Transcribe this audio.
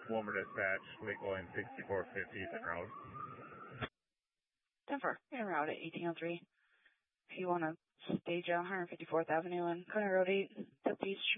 Wilmer Dispatch, Lakeland 6450, en route. Denver, en route at 1803. If you want to stage 154th Avenue and County Road 8 to the east